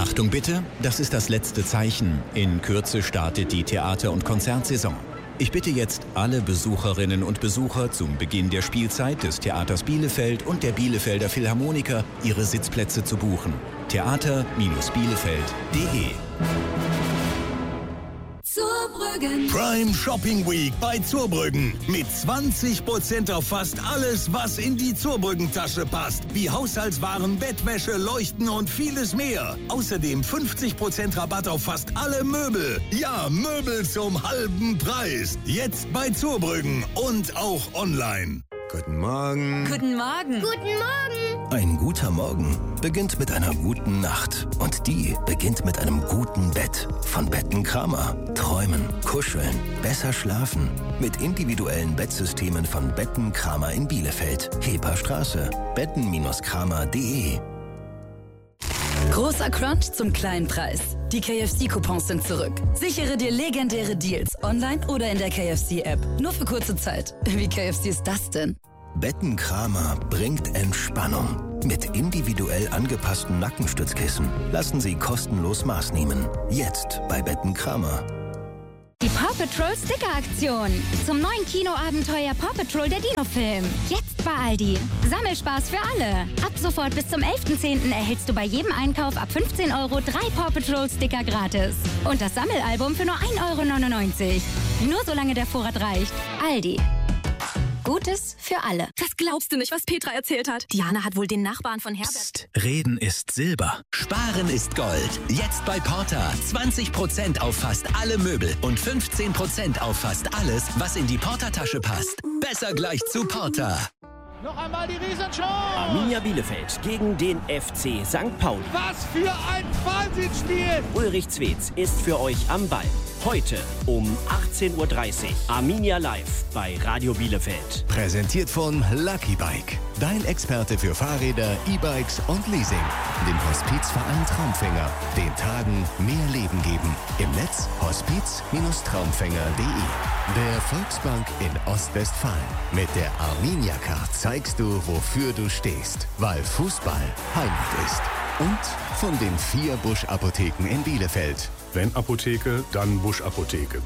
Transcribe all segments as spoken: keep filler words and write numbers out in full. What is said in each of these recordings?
Achtung bitte, das ist das letzte Zeichen. In Kürze startet die Theater- und Konzertsaison. Ich bitte jetzt alle Besucherinnen und Besucher zum Beginn der Spielzeit des Theaters Bielefeld und der Bielefelder Philharmoniker ihre Sitzplätze zu buchen. theater Bindestrich bielefeld punkt de Zurbrüggen. Prime Shopping Week bei Zurbrüggen. Mit zwanzig Prozent auf fast alles, was in die Zurbrüggen-Tasche passt. Wie Haushaltswaren, Bettwäsche, Leuchten und vieles mehr. Außerdem fünfzig Prozent Rabatt auf fast alle Möbel. Ja, Möbel zum halben Preis. Jetzt bei Zurbrüggen und auch online. Guten Morgen. Guten Morgen. Guten Morgen. Ein guter Morgen beginnt mit einer guten Nacht. Und die beginnt mit einem guten Bett. Von Betten Kramer. Träumen, kuscheln, besser schlafen. Mit individuellen Bettsystemen von Betten Kramer in Bielefeld. Heperstraße. betten Kramer punkt de. Großer Crunch zum kleinen Preis. Die K F C-Coupons sind zurück. Sichere dir legendäre Deals online oder in der K F C-App. Nur für kurze Zeit. Wie K F C ist das denn? Betten Kramer bringt Entspannung. Mit individuell angepassten Nackenstützkissen lassen Sie kostenlos Maß nehmen. Jetzt bei Betten Kramer. Die Paw Patrol Sticker-Aktion. Zum neuen Kinoabenteuer Paw Patrol der Dino-Film. Jetzt bei Aldi. Sammelspaß für alle. Ab sofort bis zum elften zehnten erhältst du bei jedem Einkauf ab fünfzehn Euro drei Paw Patrol Sticker gratis. Und das Sammelalbum für nur ein Euro neunundneunzig. Nur solange der Vorrat reicht. Aldi. Gutes für alle. Das glaubst du nicht, was Petra erzählt hat. Diana hat wohl den Nachbarn von Herbert... Psst, Reden ist Silber. Sparen ist Gold. Jetzt bei Porter. zwanzig Prozent auf fast alle Möbel und fünfzehn Prozent auf fast alles, was in die Porter-Tasche passt. Besser gleich zu Porter. Noch einmal die Riesenshow! Arminia Bielefeld gegen den F C Sankt Pauli. Was für ein Wahnsinnsspiel! Ulrich Zwetz ist für euch am Ball. Heute um achtzehn Uhr dreißig. Arminia Live bei Radio Bielefeld. Präsentiert von Lucky Bike. Dein Experte für Fahrräder, E-Bikes und Leasing. Dem Hospizverein Traumfänger. Den Tagen mehr Leben geben. Im Netz hospiz Traumfänger punkt de. Der Volksbank in Ostwestfalen. Mit der Arminia Card zeigst du, wofür du stehst. Weil Fußball Heimat ist. Und von den vier Busch-Apotheken in Bielefeld. Wenn Apotheke, dann Busch-Apotheke.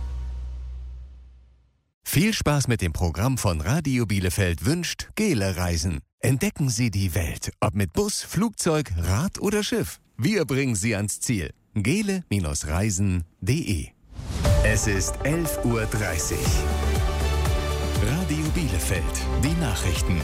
Viel Spaß mit dem Programm von Radio Bielefeld wünscht Gele Reisen. Entdecken Sie die Welt, ob mit Bus, Flugzeug, Rad oder Schiff. Wir bringen Sie ans Ziel. gele Reisen punkt de. Es ist elf Uhr dreißig. Radio Bielefeld, die Nachrichten.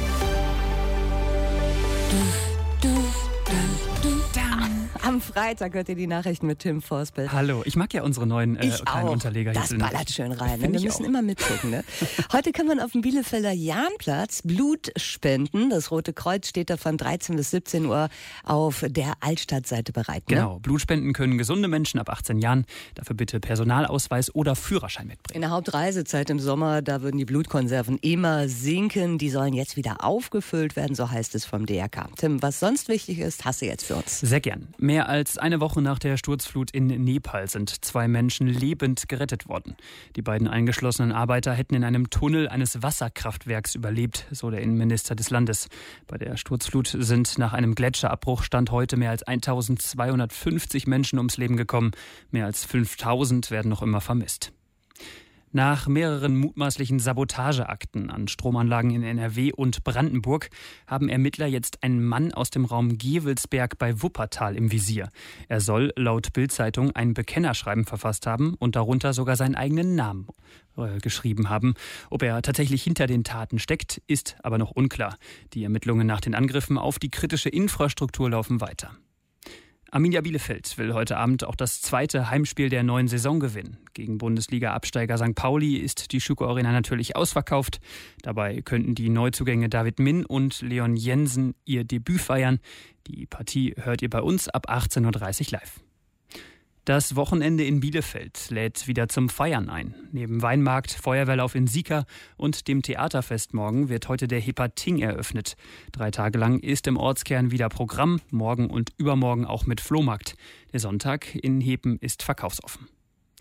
Am Freitag hört ihr die Nachrichten mit Tim Forsberg. Hallo, ich mag ja unsere neuen äh, ich kleinen auch. Unterleger. Das hier ballert schön rein. Ne? Wir müssen auch. immer mitgucken. Ne? Heute kann man auf dem Bielefelder Jahnplatz Blut spenden. Das Rote Kreuz steht da von dreizehn bis siebzehn Uhr auf der Altstadtseite bereit. Ne? Genau, Blutspenden können gesunde Menschen ab achtzehn Jahren. Dafür bitte Personalausweis oder Führerschein mitbringen. In der Hauptreisezeit im Sommer, da würden die Blutkonserven immer sinken. Die sollen jetzt wieder aufgefüllt werden, so heißt es vom D R K. Tim, was sonst wichtig ist, hast du jetzt für uns. Sehr gern. Mehr als eine Woche nach der Sturzflut in Nepal sind zwei Menschen lebend gerettet worden. Die beiden eingeschlossenen Arbeiter hätten in einem Tunnel eines Wasserkraftwerks überlebt, so der Innenminister des Landes. Bei der Sturzflut sind nach einem Gletscherabbruch Stand heute mehr als eintausendzweihundertfünfzig Menschen ums Leben gekommen. Mehr als fünftausend werden noch immer vermisst. Nach mehreren mutmaßlichen Sabotageakten an Stromanlagen in N R W und Brandenburg haben Ermittler jetzt einen Mann aus dem Raum Gevelsberg bei Wuppertal im Visier. Er soll laut Bild-Zeitung ein Bekennerschreiben verfasst haben und darunter sogar seinen eigenen Namen äh, geschrieben haben. Ob er tatsächlich hinter den Taten steckt, ist aber noch unklar. Die Ermittlungen nach den Angriffen auf die kritische Infrastruktur laufen weiter. Arminia Bielefeld will heute Abend auch das zweite Heimspiel der neuen Saison gewinnen. Gegen Bundesliga-Absteiger Sankt Pauli ist die Schuko Arena natürlich ausverkauft. Dabei könnten die Neuzugänge David Min und Leon Jensen ihr Debüt feiern. Die Partie hört ihr bei uns ab achtzehn Uhr dreißig live. Das Wochenende in Bielefeld lädt wieder zum Feiern ein. Neben Weinmarkt, Feuerwehrlauf in Sieker und dem Theaterfest morgen wird heute der Hepating eröffnet. Drei Tage lang ist im Ortskern wieder Programm, morgen und übermorgen auch mit Flohmarkt. Der Sonntag in Hepen ist verkaufsoffen.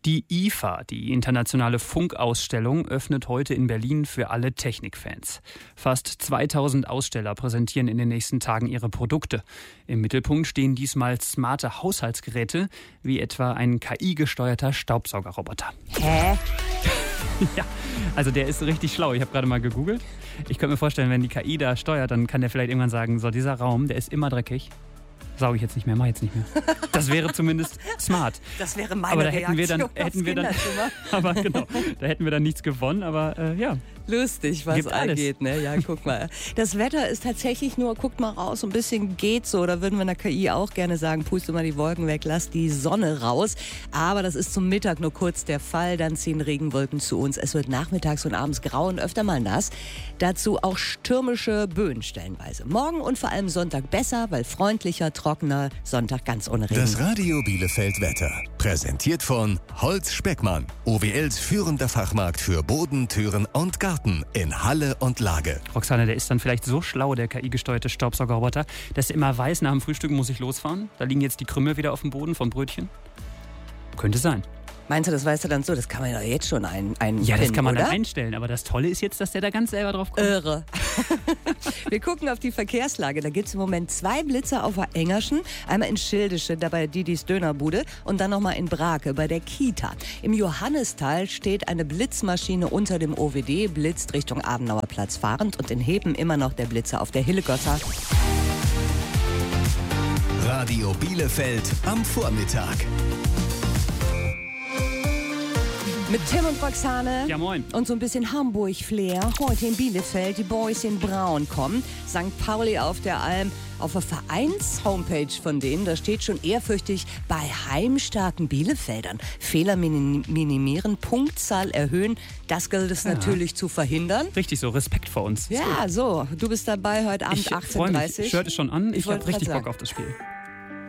Die I F A, die internationale Funkausstellung, öffnet heute in Berlin für alle Technikfans. Fast zweitausend Aussteller präsentieren in den nächsten Tagen ihre Produkte. Im Mittelpunkt stehen diesmal smarte Haushaltsgeräte, wie etwa ein K I-gesteuerter Staubsaugerroboter. Hä? Ja, also der ist richtig schlau. Ich habe gerade mal gegoogelt. Ich könnte mir vorstellen, wenn die K I da steuert, dann kann der vielleicht irgendwann sagen, so, dieser Raum, der ist immer dreckig. Sauge ich jetzt nicht mehr, mach jetzt nicht mehr. Das wäre zumindest smart. Das wäre meine aber da hätten wir dann, Reaktion hätten wir dann, aber genau, da hätten wir dann nichts gewonnen, aber äh, ja. Lustig, was Gibt alles. angeht, ne? Ja, guck mal. Das Wetter ist tatsächlich nur, guckt mal raus, so ein bisschen geht so. Da würden wir in der K I auch gerne sagen, puste mal die Wolken weg, lass die Sonne raus. Aber das ist zum Mittag nur kurz der Fall. Dann ziehen Regenwolken zu uns. Es wird nachmittags und abends grau und öfter mal nass. Dazu auch stürmische Böen stellenweise. Morgen und vor allem Sonntag besser, weil freundlicher, trockener, Sonntag ganz ohne Regen. Das Radio Bielefeld Wetter. Präsentiert von Holz Speckmann. O W Ls führender Fachmarkt für Boden, Türen und Garten in Halle und Lage. Roxane, der ist dann vielleicht so schlau, der K I-gesteuerte Staubsaugerroboter, dass er immer weiß, nach dem Frühstück muss ich losfahren. Da liegen jetzt die Krümel wieder auf dem Boden vom Brötchen. Könnte sein. Meinst du, das weißt du dann so? Das kann man ja jetzt schon ein, ein Ja, das finden, kann man oder? dann einstellen. Aber das Tolle ist jetzt, dass der da ganz selber drauf kommt. Irre. Wir gucken auf die Verkehrslage. Da gibt es im Moment zwei Blitzer auf der Engerschen. Einmal in Schildische, da bei Didis Dönerbude. Und dann nochmal in Brake bei der Kita. Im Johannistal steht eine Blitzmaschine unter dem O W D, blitzt Richtung Adenauer Platz fahrend. Und in Heben immer noch der Blitzer auf der Hillегosser. Radio Bielefeld am Vormittag. Mit Tim und Roxane. Ja, moin. Und so ein bisschen Hamburg-Flair. Heute in Bielefeld. Die Boys in Braun kommen. Sankt Pauli auf der Alm. Auf der Vereins-Homepage von denen, da steht schon ehrfürchtig, bei heimstarken Bielefeldern. Fehler minim- minimieren, Punktzahl erhöhen. Das gilt es Ja. natürlich zu verhindern. Richtig so, Respekt vor uns. Ja, so. Du bist dabei heute Abend Ich achtzehn freue Uhr mich. dreißig. Shirt ist schon an. Ich, Ich habe wollte richtig grad Bock sagen. auf das Spiel.